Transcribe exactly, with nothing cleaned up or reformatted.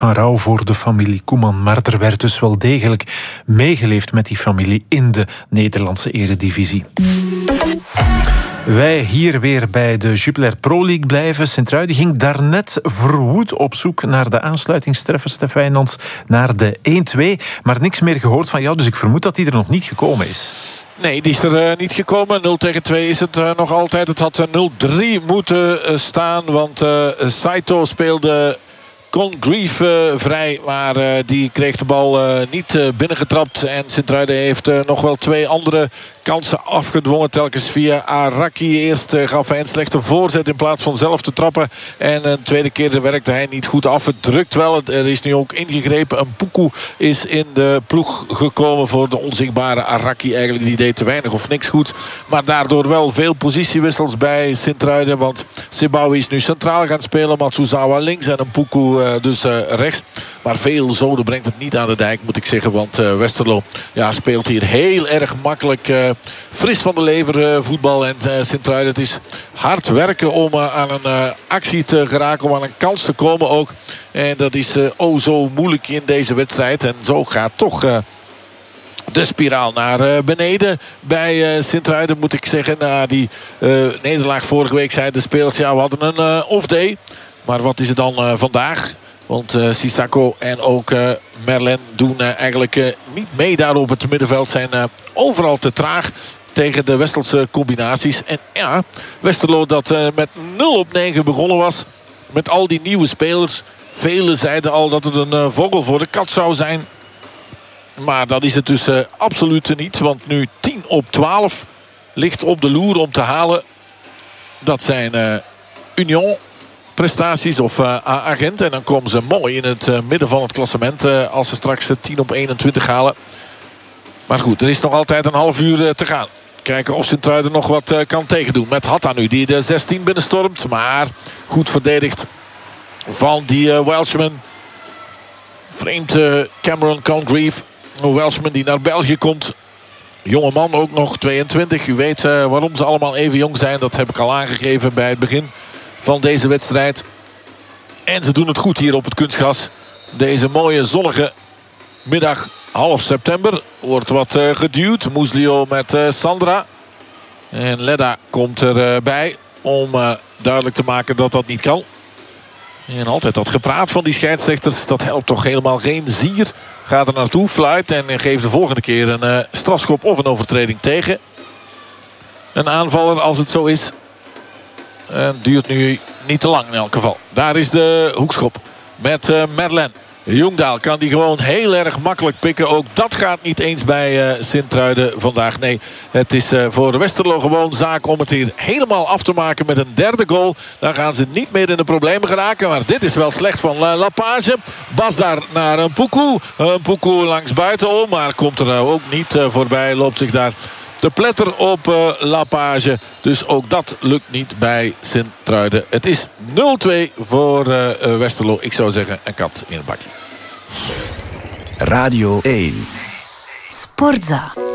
Een rouw voor de familie Koeman, maar er werd dus wel degelijk meegeleefd met die familie in de Nederlandse eredivisie. Wij hier weer bij de Jupiler Pro League blijven. Sint-Truiden ging daarnet verwoed op zoek naar de aansluitingstreffer, Stef Wijnands, naar de één-twee. Maar niks meer gehoord van jou, dus ik vermoed dat die er nog niet gekomen is. Nee, die is er uh, niet gekomen. nul tegen twee is het uh, nog altijd. Het had uh, nul drie moeten uh, staan, want uh, Saito speelde Congreve uh, vrij, maar uh, die kreeg de bal uh, niet uh, binnengetrapt. En Sint-Truiden heeft uh, nog wel twee andere kansen afgedwongen. Telkens via Araki. Eerst uh, gaf hij een slechte voorzet in plaats van zelf te trappen. En een tweede keer werkte hij niet goed af. Het drukt wel. Er is nu ook ingegrepen. Een Puku is in de ploeg gekomen voor de onzichtbare Araki. Eigenlijk die deed te weinig of niks goed. Maar daardoor wel veel positiewissels bij Sint-Truiden. Want Sebawi is nu centraal gaan spelen. Matsuzawa links en een Puku uh, dus uh, rechts. Maar veel zoden brengt het niet aan de dijk, moet ik zeggen. Want uh, Westerlo ja, speelt hier heel erg makkelijk. Uh, fris van de lever uh, voetbal. En uh, Sint-Truiden, het is hard werken om uh, aan een uh, actie te geraken. Om aan een kans te komen ook. En dat is uh, oh zo moeilijk in deze wedstrijd. En zo gaat toch Uh, de spiraal naar uh, beneden bij uh, Sint-Truiden, moet ik zeggen. Na die uh, nederlaag vorige week zeiden de spelers, ja, we hadden een uh, off-day. Maar wat is het dan uh, vandaag? Want uh, Sissako en ook uh, Merlin doen uh, eigenlijk uh, niet mee daar op het middenveld. Zijn uh, overal te traag tegen de Westelse combinaties. En ja, Westerlo dat uh, met nul op negen begonnen was. Met al die nieuwe spelers. Velen zeiden al dat het een uh, vogel voor de kat zou zijn. Maar dat is het dus uh, absoluut niet. Want nu tien op twaalf ligt op de loer om te halen. Dat zijn uh, Union prestaties of uh, Agent. En dan komen ze mooi in het uh, midden van het klassement. Uh, als ze straks uh, tien op eenentwintig halen. Maar goed, er is nog altijd een half uur uh, te gaan. Kijken of Sint-Truiden nog wat uh, kan tegendoen. Met Hatta nu die de zestien binnenstormt. Maar goed verdedigd van die uh, Welshman. Vreemd uh, Cameron Congreve. Een Welshman die naar België komt. Jonge man ook nog, tweeëntwintig. U weet uh, waarom ze allemaal even jong zijn. Dat heb ik al aangegeven bij het begin van deze wedstrijd. En ze doen het goed hier op het kunstgras. Deze mooie zonnige middag, half september. Wordt wat uh, geduwd. Muslio met uh, Sandra. En Ledda komt erbij uh, om uh, duidelijk te maken dat dat niet kan. En altijd dat gepraat van die scheidsrechters, dat helpt toch helemaal geen zier. Gaat er naartoe, fluit en geeft de volgende keer een uh, strafschop of een overtreding tegen. Een aanvaller als het zo is. En duurt nu niet te lang in elk geval. Daar is de hoekschop met uh, Merlin. Jongdaal kan die gewoon heel erg makkelijk pikken. Ook dat gaat niet eens bij uh, Sint-Truiden vandaag. Nee, het is uh, voor Westerlo gewoon zaak om het hier helemaal af te maken met een derde goal. Dan gaan ze niet meer in de problemen geraken. Maar dit is wel slecht van uh, Lapage. Bas daar naar een Puku. Een Puku langs buitenom. Maar komt er uh, ook niet uh, voorbij. Loopt zich daar te pletter op uh, Lapage. Dus ook dat lukt niet bij Sint-Truiden. Het is nul twee voor uh, uh, Westerlo. Ik zou zeggen een kat in een bakje. Radio één. Sportza.